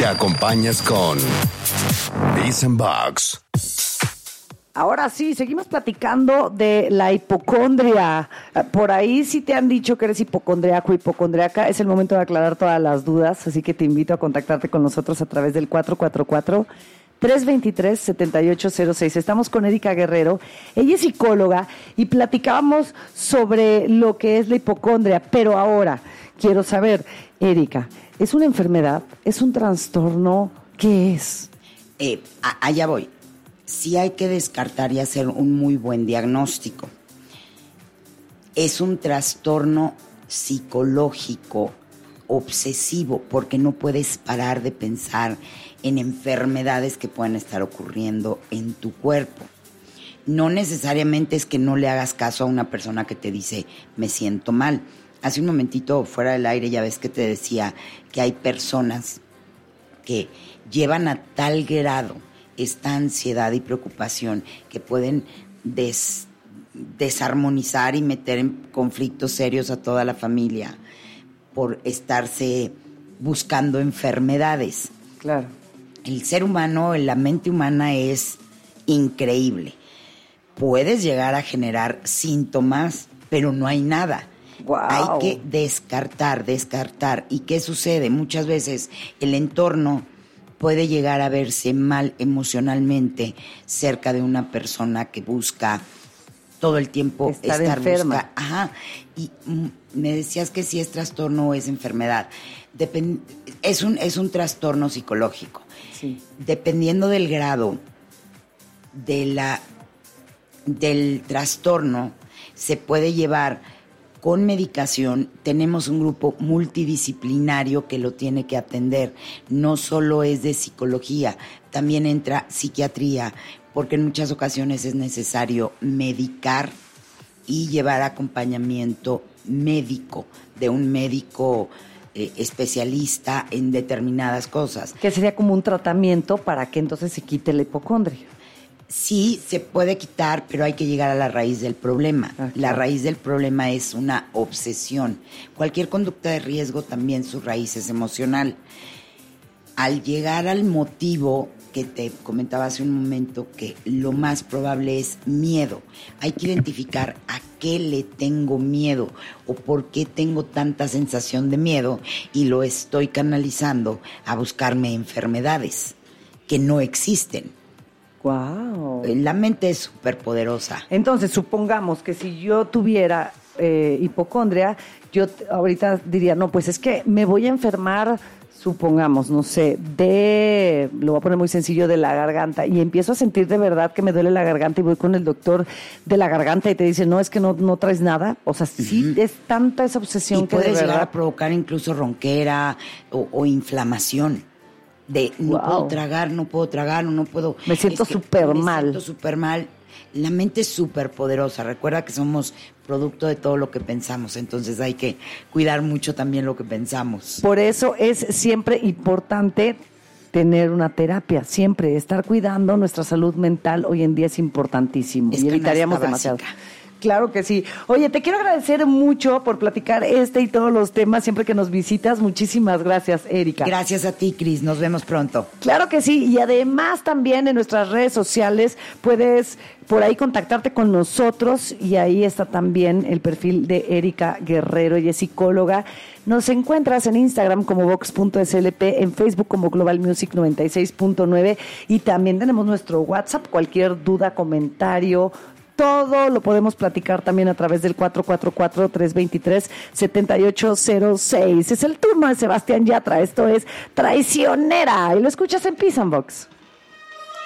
Te acompañas con Peace and Box. Ahora sí, seguimos platicando de la hipocondria. Por ahí si te han dicho que eres hipocondriaco, hipocondriaca, es el momento de aclarar todas las dudas, así que te invito a contactarte con nosotros a través del 444-323-7806. Estamos con Erika Guerrero, ella es psicóloga y platicábamos sobre lo que es la hipocondria, pero ahora quiero saber, Erika, ¿es una enfermedad? ¿Es un trastorno? ¿Qué es? Allá voy. Sí hay que descartar y hacer un muy buen diagnóstico. Es un trastorno psicológico obsesivo porque no puedes parar de pensar en enfermedades que puedan estar ocurriendo en tu cuerpo. No necesariamente es que no le hagas caso a una persona que te dice me siento mal. Hace un momentito fuera del aire ya ves que te decía que hay personas que llevan a tal grado esta ansiedad y preocupación que pueden desarmonizar y meter en conflictos serios a toda la familia por estarse buscando enfermedades. Claro. El ser humano, la mente humana es increíble. Puedes llegar a generar síntomas, pero no hay nada. Wow. Hay que descartar. ¿Y qué sucede? Muchas veces el entorno puede llegar a verse mal emocionalmente cerca de una persona que busca todo el tiempo estar enferma. Ajá. Y me decías que si es trastorno o es enfermedad. Es un trastorno psicológico. Sí. Dependiendo del grado del trastorno, se puede llevar con medicación. Tenemos un grupo multidisciplinario que lo tiene que atender. No solo es de psicología, también entra psiquiatría, porque en muchas ocasiones es necesario medicar y llevar acompañamiento médico de un médico especialista en determinadas cosas. Que sería como un tratamiento para que entonces se quite la hipocondria. Sí, se puede quitar, pero hay que llegar a la raíz del problema. Okay. La raíz del problema es una obsesión. Cualquier conducta de riesgo también su raíz es emocional. Al llegar al motivo que te comentaba hace un momento, que lo más probable es miedo. Hay que identificar a qué le tengo miedo o por qué tengo tanta sensación de miedo y lo estoy canalizando a buscarme enfermedades que no existen. Wow. La mente es súper poderosa. Entonces, supongamos que si yo tuviera hipocondria, yo ahorita diría, no, pues es que me voy a enfermar, supongamos, no sé, lo voy a poner muy sencillo, de la garganta, y empiezo a sentir de verdad que me duele la garganta y voy con el doctor de la garganta y te dice, no, es que no traes nada. O sea, sí es tanta esa obsesión y que puedes de llegar verdad a provocar incluso ronquera o inflamación. No puedo tragar, no puedo. Me siento súper mal. Me siento súper mal. La mente es súper poderosa. Recuerda que somos producto de todo lo que pensamos. Entonces hay que cuidar mucho también lo que pensamos. Por eso es siempre importante tener una terapia. Siempre estar cuidando nuestra salud mental hoy en día es importantísimo. Es y evitaríamos demasiado. Claro que sí. Oye, te quiero agradecer mucho por platicar y todos los temas siempre que nos visitas. Muchísimas gracias, Erika. Gracias a ti, Cris. Nos vemos pronto. Claro que sí. Y además también en nuestras redes sociales puedes por ahí contactarte con nosotros y ahí está también el perfil de Erika Guerrero. Ella es psicóloga. Nos encuentras en Instagram como vox.slp, en Facebook como Global Music 96.9 y también tenemos nuestro WhatsApp. Cualquier duda, comentario, todo lo podemos platicar también a través del 444-323-7806. Es el turno de Sebastián Yatra. Esto es Traicionera y lo escuchas en Peace and Box.